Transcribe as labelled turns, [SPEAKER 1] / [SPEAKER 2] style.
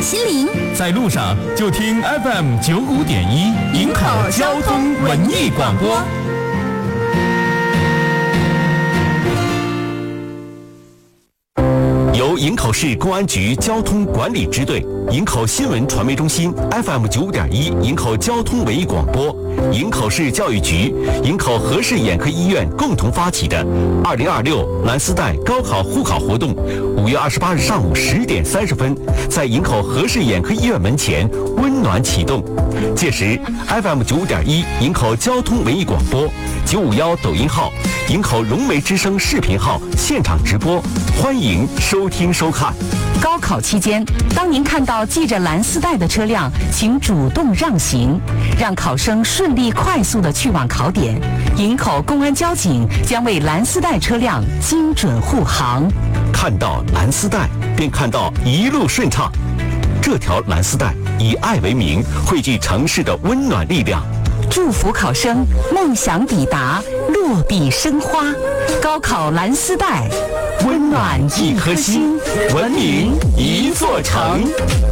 [SPEAKER 1] 心灵。
[SPEAKER 2] 在路上就听 FM95.1营口交通文艺广播。由营口市公安局交通管理支队、营口新闻传媒中心 FM95.1营口交通文艺广播、营口市教育局、营口和氏眼科医院共同发起的2026蓝丝带高考护考活动，5月28日上午10点30分，在营口和氏眼科医院门前温暖启动。届时 FM95.1营口交通文艺广播、951抖音号、营口融媒之声视频号现场直播，欢迎收听收看。
[SPEAKER 3] 高考期间，当您看到系着蓝丝带的车辆，请主动让行，让考生顺利快速地去往考点。营口公安交警将为蓝丝带车辆精准护航。
[SPEAKER 2] 看到蓝丝带，便看到一路顺畅。这条蓝丝带以爱为名，汇聚城市的温暖力量。
[SPEAKER 3] 祝福考生梦想抵达，落笔生花。高考蓝丝带，
[SPEAKER 2] 温暖一颗心，文明一座城。